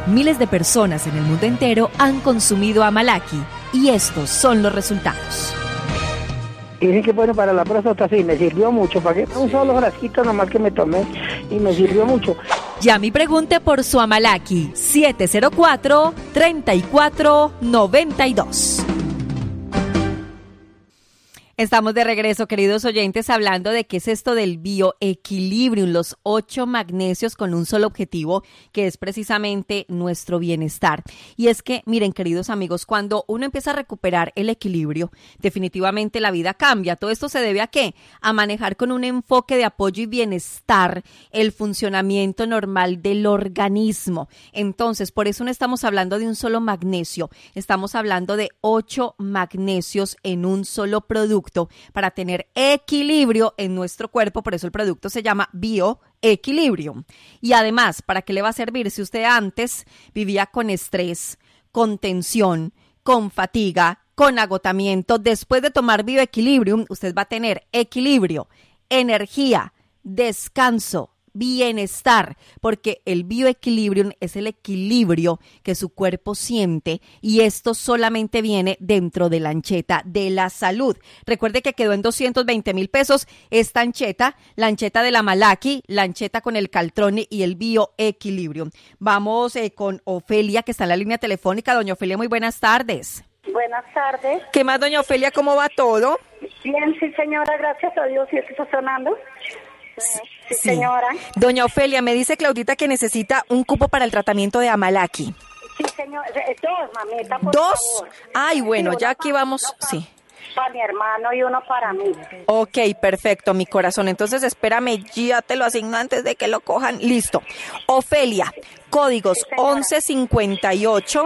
Miles de personas en el mundo entero han consumido Amalaki y estos son los resultados. Dicen que bueno para la próstata, sí, me sirvió mucho. ¿Para qué? Un solo frasquito nomás que me tomé y me sirvió mucho. Llame y pregunte por su Amalaki 704-3492. Estamos de regreso, queridos oyentes, hablando de qué es esto del bioequilibrium, los 8 magnesios con un solo objetivo, que es precisamente nuestro bienestar. Y es que, miren, queridos amigos, cuando uno empieza a recuperar el equilibrio, definitivamente la vida cambia. Todo esto se debe ¿a qué? A manejar con un enfoque de apoyo y bienestar el funcionamiento normal del organismo. Entonces, por eso no estamos hablando de un solo magnesio, estamos hablando de 8 magnesios en un solo producto, para tener equilibrio en nuestro cuerpo. Por eso el producto se llama Bioequilibrium. Y además, ¿para qué le va a servir? Si usted antes vivía con estrés, con tensión, con fatiga, con agotamiento, después de tomar Bioequilibrium, usted va a tener equilibrio, energía, descanso, bienestar, porque el bioequilibrium es el equilibrio que su cuerpo siente y esto solamente viene dentro de la ancheta de la salud. Recuerde que quedó en 220,000 pesos esta ancheta, la ancheta de la Amalaki, la ancheta con el Caltrone y el bioequilibrium. Vamos con Ofelia, que está en la línea telefónica. Doña Ofelia, muy buenas tardes. Buenas tardes. ¿Qué más, doña Ofelia? ¿Cómo va todo? Bien, sí, señora, gracias a Dios. ¿Y es que está sonando? Sí, señora. Doña Ofelia, me dice Claudita que necesita un cupo para el tratamiento de Amalaki. Sí, señora. 2, mamita, por ¿2? favor. Ay, bueno, Sí, ya aquí vamos. Sí. Para mi hermano y uno para mí. Ok, perfecto, mi corazón. Entonces, espérame, ya te lo asigno antes de que lo cojan. Listo. Ofelia, códigos Sí, 1158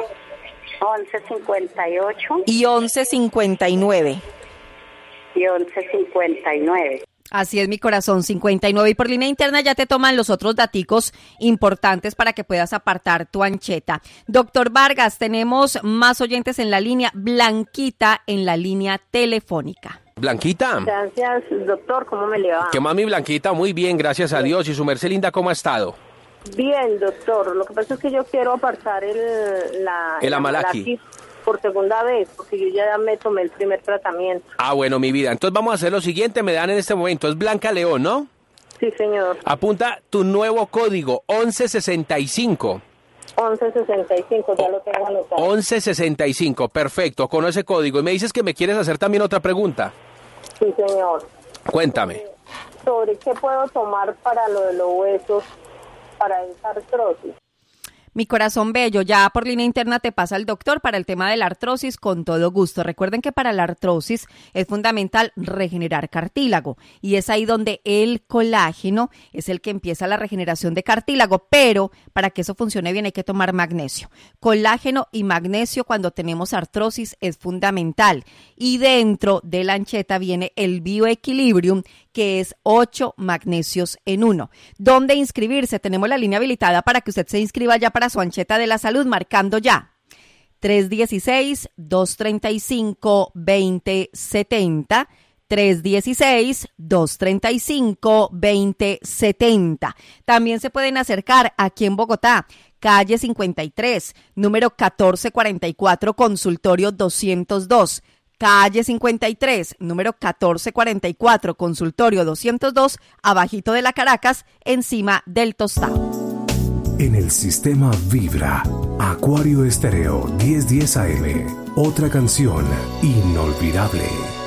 1158 y 1159. y 1159. Así es, mi corazón, 59. Y por línea interna ya te toman los otros daticos importantes para que puedas apartar tu ancheta. Doctor Vargas, tenemos más oyentes en la línea. Blanquita en la línea telefónica. Blanquita. Gracias, doctor. ¿Cómo me le va? ¿Qué más, mi Blanquita? Muy bien, gracias a Dios. ¿Y su merced linda cómo ha estado? Bien, doctor. Lo que pasa es que yo quiero apartar el Amalaki por segunda vez, porque yo ya me tomé el primer tratamiento. Ah, bueno, mi vida. Entonces vamos a hacer lo siguiente. Me dan en este momento. Es Blanca León, ¿no? Sí, señor. Apunta tu nuevo código, 1165. 1165, ya lo tengo anotado. 1165, perfecto, con ese código. Y me dices que me quieres hacer también otra pregunta. Sí, señor. Cuéntame. ¿Sobre qué puedo tomar para lo de los huesos, para esa artrosis? Mi corazón bello, ya por línea interna te pasa el doctor para el tema de la artrosis con todo gusto. Recuerden que para la artrosis es fundamental regenerar cartílago y es ahí donde el colágeno es el que empieza la regeneración de cartílago, pero para que eso funcione bien hay que tomar magnesio. Colágeno y magnesio cuando tenemos artrosis es fundamental y dentro de la ancheta viene el bioequilibrium, que es 8 magnesios en 1. ¿Dónde inscribirse? Tenemos la línea habilitada para que usted se inscriba ya para su ancheta de la salud, marcando ya 316-235-2070, 316-235-2070. También se pueden acercar aquí en Bogotá, calle 53, número 1444, consultorio 202. Calle 53, número 1444, consultorio 202, abajito de la Caracas, encima del Tostado. En el sistema Vibra, Acuario Estéreo 1010 AM, otra canción inolvidable.